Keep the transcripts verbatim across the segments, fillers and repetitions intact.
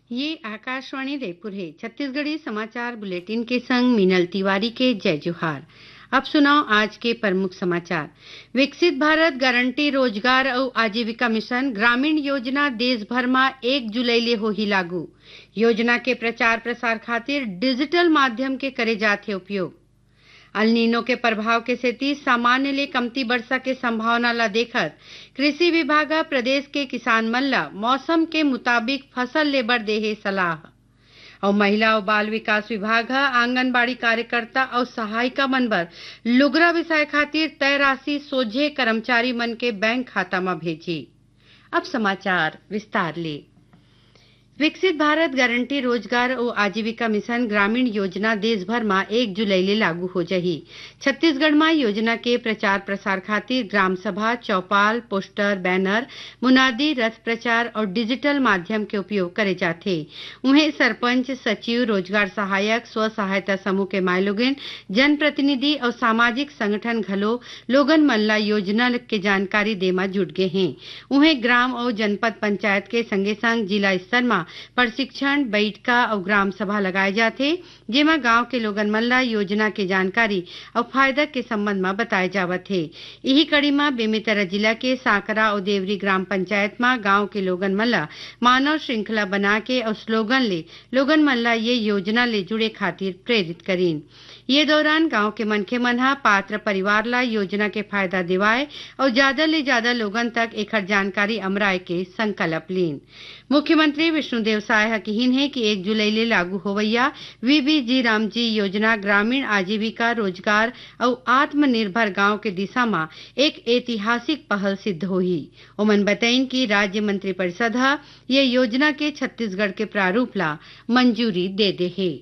ये आकाशवाणी रायपुर है। छत्तीसगढ़ी समाचार बुलेटिन के संग मीनल तिवारी के जय जोहार। अब सुनाओ आज के प्रमुख समाचार। विकसित भारत गारंटी रोजगार और आजीविका मिशन ग्रामीण योजना देश भर में एक जुलाई ले होही लागू। योजना के प्रचार प्रसार खातिर डिजिटल माध्यम के करे जाथे उपयोग। अल-नीनो के प्रभाव के सेती सामान्य ले कमती वर्षा के संभावना ला देखत कृषि विभाग प्रदेश के किसान मन ला मौसम के मुताबिक फसल ले बर देहे सलाह। और महिला और बाल विकास विभाग आंगनबाड़ी कार्यकर्ता और सहायिका मन बर लुगरा विषय खातिर तय राशि सोझे कर्मचारी मन के बैंक खाता में भेजी। अब समाचार विस्तार ले। विकसित भारत गारंटी रोजगार और आजीविका मिशन ग्रामीण योजना देश भर में एक जुलाई ले लागू हो जाही। छत्तीसगढ़ में योजना के प्रचार प्रसार खातिर ग्राम सभा, चौपाल, पोस्टर, बैनर, मुनादी, रथ प्रचार और डिजिटल माध्यम के उपयोग करे जाथे। उन्हें सरपंच, सचिव, रोजगार सहायक, स्व सहायता समूह के मायलोगन, जनप्रतिनिधि और सामाजिक संगठन घलो लोगन मन ला योजना के जानकारी दे में जुट गए हैं। उन्हें ग्राम और जनपद पंचायत के संगे संग जिला स्तर में प्रशिक्षण, बैठका और ग्राम सभा लगाए जाते, जेमा गांव के लोगन मन ला योजना के जानकारी और फायदा के संबंध में बताए जावत है। यही कड़ी में बेमेतरा जिला के सांकरा और देवरी ग्राम पंचायत में गांव के लोगन मन ला मानव श्रृंखला बना के और स्लोगन ले लोगन मन ला ये योजना ले जुड़े खातिर प्रेरित करीन। ये दौरान गांव के मनखे मन हा पात्र परिवार ला योजना के फायदा दिवाए और ज्यादा ले ज्यादा लोगन तक एकर जानकारी अमराय के संकल्प लीन। मुख्यमंत्री विष्णुदेव साय कहिन है कि एक जुलाई ले लागू होवैया वीबीजी रामजी योजना ग्रामीण आजीविका, रोजगार और आत्मनिर्भर गांव के दिशा में एक ऐतिहासिक पहल सिद्ध होही। ओमन बताइन कि राज्य मंत्रिपरिषद हा ये योजना के छत्तीसगढ़ के प्रारूप ला मंजूरी दे दे है।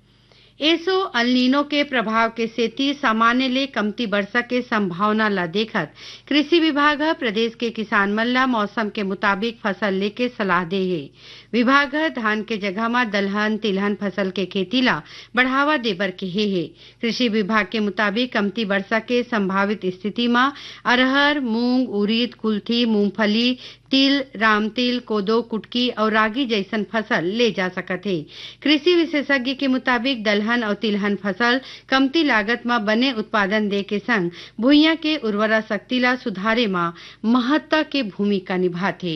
एसो अल-नीनो के प्रभाव के सेती सामान्य ले कमती वर्षा के संभावना ला देखत कृषि विभाग प्रदेश के किसान मन ला मौसम के मुताबिक फसल लेके सलाह दे है। विभाग धान के जगह में दलहन, तिलहन फसल के खेती ला बढ़ावा देबर के हे है। कृषि विभाग के मुताबिक कमती वर्षा के संभावित स्थिति में अरहर, मूंग, उड़ीद, कुल्थी, मूंगफली, तिल, रामतिल, कोदो, कुटकी और रागी जैसन फसल ले जा सकत है। कृषि विशेषज्ञ के मुताबिक दलहन और तिलहन फसल कमती लागत में बने उत्पादन दे के संग भुइयां के उर्वरा शक्ति ला सुधारे में महत्ता के भूमिका निभाथे।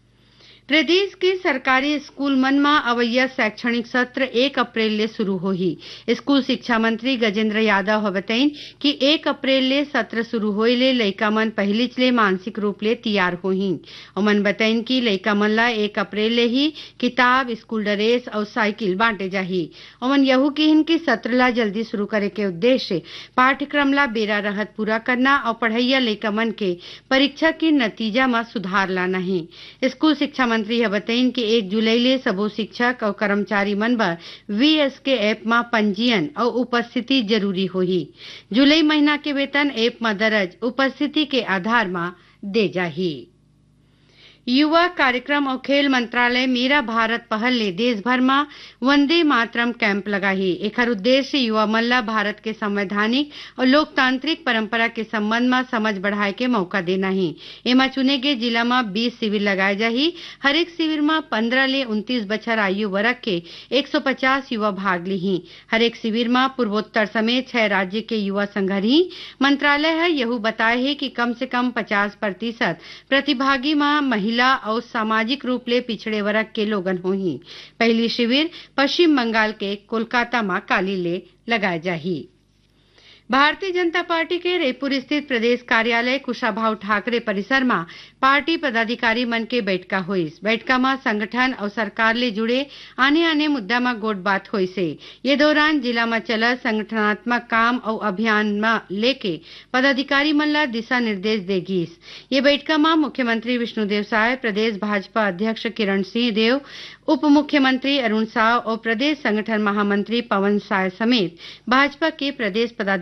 प्रदेश के सरकारी स्कूल मन में अवैया शैक्षणिक सत्र एक अप्रैल ले शुरू होही। स्कूल शिक्षा मंत्री गजेंद्र यादव बताइन कि एक अप्रैल ले सत्र शुरू होए ले लइका मन पहलीच ले मानसिक रूप ले तैयार होही। ओमन बताइन कि लइका मन ला एक अप्रैल ले ही किताब, स्कूल ड्रेस और साइकिल बांटे जाही। ओमन यहू कहिन कि सत्र ला जल्दी शुरू करे के उद्देश्य पाठ्यक्रम ला बेरा रहत पूरा करना और पढ़ैया लइका मन के परीक्षा के नतीजा में सुधार लाना है। स्कूल शिक्षा मंत्री बताइन कि एक जुलाई ले सबो शिक्षक और कर्मचारी मन बर वीएस के ऐप में पंजीयन और उपस्थिति जरूरी होही। जुलाई महीना के वेतन ऐप में दर्ज उपस्थिति के आधार में दे जाही। युवा कार्यक्रम और खेल मंत्रालय मेरा भारत पहल ले देश भर में वंदे मातरम कैंप लगाही। एकर उद्देश्य युवा मन ला भारत के संवैधानिक और लोकतांत्रिक परंपरा के संबंध में समझ बढ़ाए के मौका देना ही। एमा चुने गए जिला में बीस शिविर लगाए जाही। हर एक शिविर में पंद्रह ले उनतीस बछर आयु वर्ग के एक सौ पचास युवा भाग ली। हर एक शिविर में पूर्वोत्तर समेत छह राज्य के युवा संघरी। मंत्रालय है यहू बताए है कि कम से कम पचास प्रतिशत प्रतिभागी में महिला और सामाजिक रूप ले पिछड़े वर्ग के लोगन होही। पहली शिविर पश्चिम बंगाल के कोलकाता में काली ले लगाए जाही। भारतीय जनता पार्टी के रायपुर स्थित प्रदेश कार्यालय कुशाभाऊ ठाकरे परिसर में पार्टी पदाधिकारी मन के बैठका हुई। बैठका में संगठन और सरकार ले जुड़े आने आने मुद्दा में गोट बात हुई से। ये दौरान जिला में चला संगठनात्मक काम और अभियान में लेके पदाधिकारी मन ला दिशा निर्देश देगीस। ये बैठका में मुख्यमंत्री विष्णुदेव साय, प्रदेश भाजपा अध्यक्ष किरण सिंह देव, उप मुख्यमंत्री अरुण साव और प्रदेश संगठन महामंत्री पवन साय समेत भाजपा के प्रदेश पदाधिकारी